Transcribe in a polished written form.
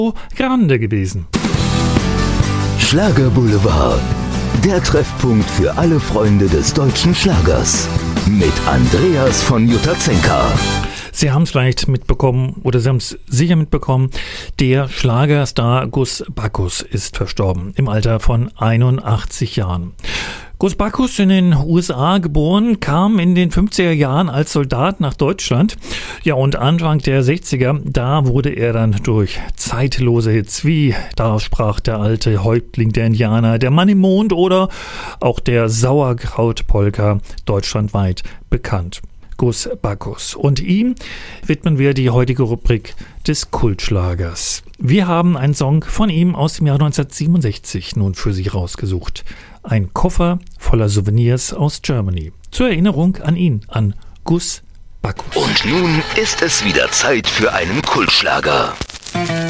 Grande gewesen. Schlager Boulevard, der Treffpunkt für alle Freunde des deutschen Schlagers. Mit Andreas von Jutazenka. Sie haben es vielleicht mitbekommen, oder Sie haben es sicher mitbekommen, der Schlagerstar Gus Backus ist verstorben, im Alter von 81 Jahren. Gus Backus, in den USA geboren, kam in den 50er Jahren als Soldat nach Deutschland. Ja, und Anfang der 60er, da wurde er dann durch zeitlose Hits wie Da sprach der alte Häuptling der Indianer, Der Mann im Mond oder auch der Sauerkraut-Polka deutschlandweit bekannt. Gus Backus. Und ihm widmen wir die heutige Rubrik des Kultschlagers. Wir haben einen Song von ihm aus dem Jahr 1967 nun für Sie rausgesucht. Ein Koffer voller Souvenirs aus Germany. Zur Erinnerung an ihn, an Gus Backus. Und nun ist es wieder Zeit für einen Kultschlager.